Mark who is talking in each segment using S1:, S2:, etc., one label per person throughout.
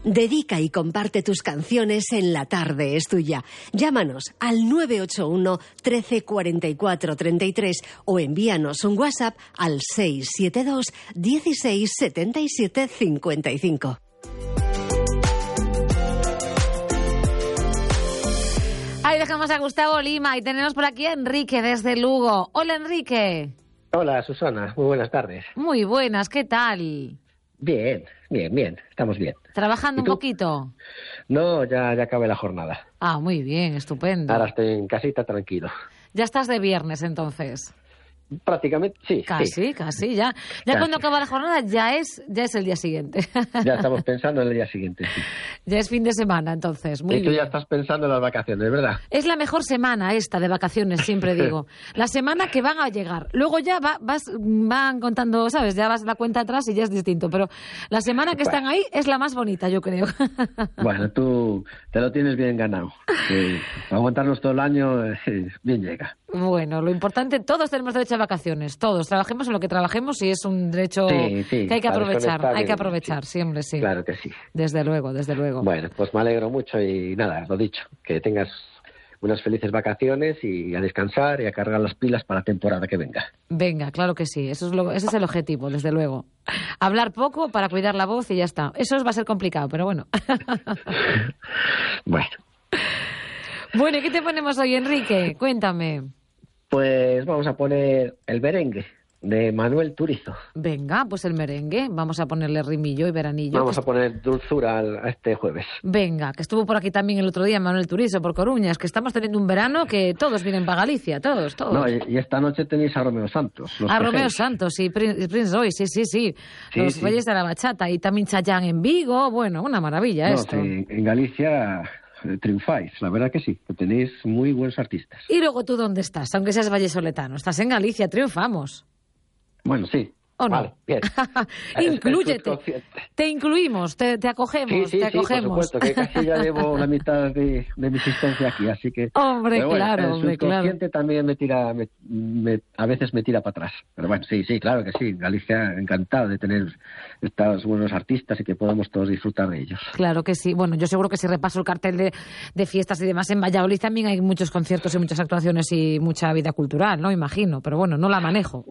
S1: Dedica y comparte tus canciones en La Tarde es Tuya. Llámanos al 981 13 44 33 o envíanos un WhatsApp al 672 16 77 55.
S2: Ahí dejamos a Gustavo Lima y tenemos por aquí a Enrique desde Lugo. Hola, Enrique.
S3: Hola, Susana. Muy buenas tardes.
S2: Muy buenas, ¿qué tal?
S3: Bien. Estamos bien.
S2: ¿Trabajando un poquito?
S3: No, ya acabé la jornada.
S2: Ah, muy bien, estupendo.
S3: Ahora estoy en casita tranquilo.
S2: Ya estás de viernes, entonces.
S3: Prácticamente, sí.
S2: Casi. Ya casi. Cuando acaba la jornada ya es el día siguiente.
S3: Ya estamos pensando en el día siguiente, sí.
S2: Ya es fin de semana, entonces. Muy
S3: y tú
S2: bien.
S3: ya estás pensando en las vacaciones, ¿verdad?
S2: Es la mejor semana esta de vacaciones, siempre digo. La semana que van a llegar. Luego ya van contando, ¿sabes? Ya vas la cuenta atrás y ya es distinto. Pero la semana que están ahí es la más bonita, yo creo.
S3: Bueno, tú te lo tienes bien ganado. Aguantarnos todo el año, bien llega.
S2: Bueno, lo importante, todos tenemos derecho a vacaciones, todos, trabajemos en lo que trabajemos y es un derecho que hay que aprovechar, siempre, sí.
S3: Claro que sí.
S2: Desde luego.
S3: Bueno, pues me alegro mucho y nada, lo dicho, que tengas unas felices vacaciones y a descansar y a cargar las pilas para la temporada que venga.
S2: Venga, claro que sí, ese es el objetivo, desde luego. Hablar poco para cuidar la voz y ya está. Eso va a ser complicado, pero bueno. Bueno, ¿y qué te ponemos hoy, Enrique? Cuéntame.
S3: Pues vamos a poner el merengue de Manuel Turizo.
S2: Venga, pues el merengue. Vamos a ponerle rimillo y veranillo.
S3: Vamos a poner dulzura a este jueves.
S2: Venga, que estuvo por aquí también el otro día Manuel Turizo por Coruñas, que estamos teniendo un verano que todos vienen para Galicia, todos.
S3: No, y esta noche tenéis a Romeo Santos.
S2: Romeo Santos y Prince Royce, sí. Los Reyes de la Bachata y también Chayanne en Vigo. Bueno, una maravilla esto.
S3: Sí, en Galicia triunfáis, la verdad que sí, que tenéis muy buenos artistas.
S2: ¿Y luego tú dónde estás? Aunque seas vallesoletano, estás en Galicia, triunfamos.
S3: Bueno, sí.
S2: ¿O no?
S3: Vale, bien.
S2: Inclúyete. Te incluimos, te acogemos,
S3: sí,
S2: te acogemos.
S3: por supuesto, que casi ya llevo la mitad de mi existencia aquí, así que...
S2: Hombre, bueno, claro,
S3: el subconsciente también a veces me tira para atrás. Pero bueno, sí, claro que sí. Galicia, encantado de tener estos buenos artistas y que podamos todos disfrutar de ellos.
S2: Claro que sí. Bueno, yo seguro que si repaso el cartel de fiestas y demás en Valladolid también hay muchos conciertos y muchas actuaciones y mucha vida cultural, ¿no? Imagino, pero bueno, no la manejo.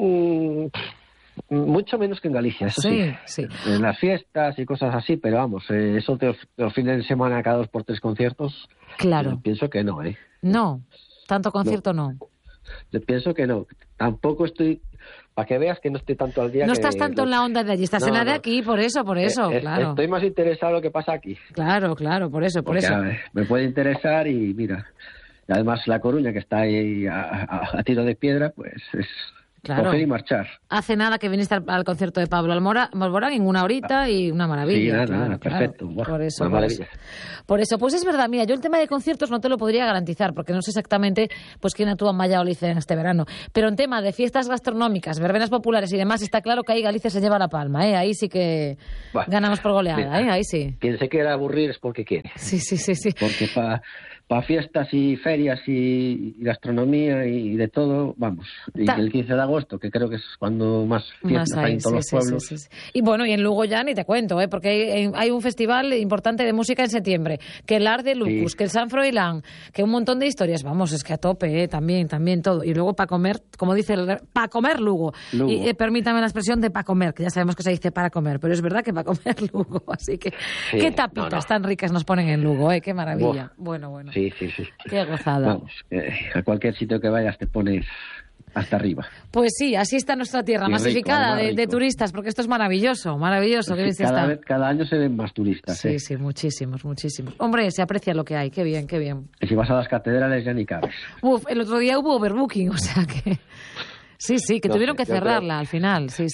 S3: Mucho menos que en Galicia, eso sí. En las fiestas y cosas así, pero vamos, eso de los fines de semana cada 2 por 3 conciertos,
S2: claro.
S3: Pienso que no, ¿eh?
S2: No, tanto concierto no.
S3: Yo pienso que no. Tampoco estoy, para que veas que no estoy tanto al día.
S2: No estás tanto en la onda de allí, estás en la de aquí, por eso, claro.
S3: Estoy más interesado en lo que pasa aquí.
S2: Claro, por eso.
S3: A ver, me puede interesar y mira, y además La Coruña, que está ahí a tiro de piedra, pues es...
S2: Claro.
S3: Coger y marchar.
S2: Hace nada que viniste al concierto de Pablo Alborán en una horita y una maravilla.
S3: Sí, nada, perfecto.
S2: Claro. Por eso,
S3: una maravilla.
S2: Por eso, pues es verdad, mira, yo el tema de conciertos no te lo podría garantizar, porque no sé exactamente pues quién actúa en Valladolid en este verano. Pero en tema de fiestas gastronómicas, verbenas populares y demás, está claro que ahí Galicia se lleva la palma, ¿eh? Ahí sí que ganamos por goleada,
S3: mira,
S2: ¿eh? Ahí sí.
S3: Quien se quiera aburrir es porque quiere.
S2: Sí.
S3: Porque para fiestas y ferias y gastronomía y de todo, vamos. Y el 15 de agosto, que creo que es cuando más fiestas hay en todos los pueblos.
S2: Sí. Y bueno, y en Lugo ya ni te cuento, porque hay un festival importante de música en septiembre, que el Art de Lucus, que el San Froilán, que un montón de historias, vamos, es que a tope, también todo. Y luego para comer, como dice para comer Lugo. Y permítame la expresión de para comer, que ya sabemos que se dice para comer, pero es verdad que para comer Lugo, así que qué tapitas tan ricas nos ponen en Lugo, qué maravilla. Bueno.
S3: Sí.
S2: Qué gozada.
S3: Vamos, a cualquier sitio que vayas te pones hasta arriba.
S2: Pues sí, así está nuestra tierra, masificada de turistas, porque esto es maravilloso.
S3: Sí, cada año se ven más turistas.
S2: Sí, muchísimos. Hombre, se aprecia lo que hay, qué bien.
S3: Y si vas a las catedrales ya ni cabes.
S2: El otro día hubo overbooking, o sea que... Sí, que tuvieron que cerrarla al final. Sí.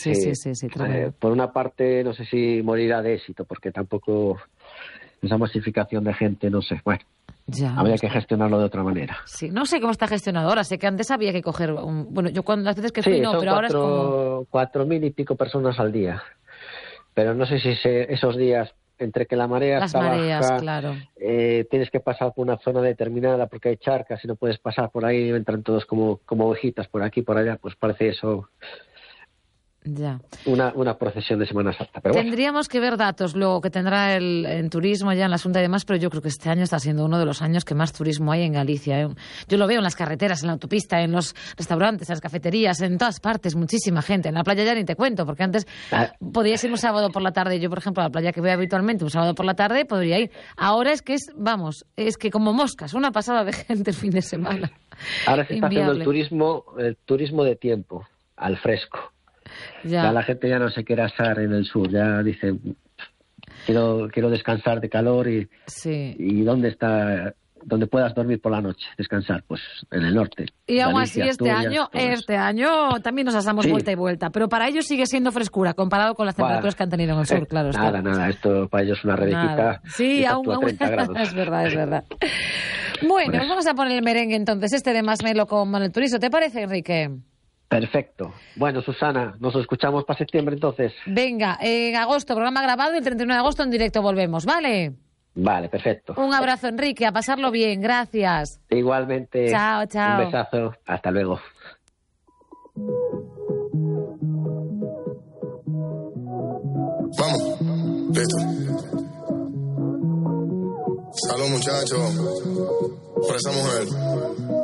S3: Por una parte, no sé si morirá de éxito, porque tampoco esa masificación de gente, no sé, bueno. Habría que gestionarlo de otra manera.
S2: Sí, no sé cómo está gestionado ahora. Sé que antes había que coger bueno, yo las veces que fui no, pero ahora es como
S3: 4.000 y pico personas al día. Pero no sé si esos días entre que la marea
S2: las
S3: está
S2: mareas,
S3: baja,
S2: claro.
S3: Tienes que pasar por una zona determinada porque hay charcas y no puedes pasar por ahí, entran todos como ovejitas por aquí por allá, pues parece eso
S2: Ya.
S3: Una procesión de Semana Santa. Pero
S2: Tendríamos que ver datos luego que tendrá en turismo ya en la Asunta y demás, pero yo creo que este año está siendo uno de los años que más turismo hay en Galicia. Yo lo veo en las carreteras, en la autopista, en los restaurantes, en las cafeterías, en todas partes, muchísima gente. En la playa ya ni te cuento, porque antes podías ir un sábado por la tarde. Yo, por ejemplo, a la playa que voy habitualmente un sábado por la tarde podría ir. Ahora es que es que como moscas, una pasada de gente el fin de semana.
S3: Ahora se está haciendo el turismo de tiempo, al fresco. Ya la gente ya no se quiere asar en el sur, ya dice, quiero descansar de calor y ¿dónde puedas dormir por la noche, descansar? Pues en el norte.
S2: Y aún así este año también nos asamos vuelta y vuelta, pero para ellos sigue siendo frescura comparado con las temperaturas que han tenido en el sur, claro.
S3: Nada, esto para ellos es una rebequita.
S2: Sí, aún 30 grados. Es verdad. Bueno, pues vamos a poner el merengue entonces, de Masmelo con el Turizo, ¿te parece, Enrique?
S3: Perfecto. Bueno, Susana, nos escuchamos para septiembre entonces.
S2: Venga, en agosto, programa grabado y el 31 de agosto en directo volvemos, ¿vale?
S3: Vale, perfecto.
S2: Un abrazo, Enrique, a pasarlo bien, gracias.
S3: Igualmente.
S2: Chao.
S3: Un besazo, hasta luego.
S4: Vamos, listo. Salud, muchachos, por esa mujer.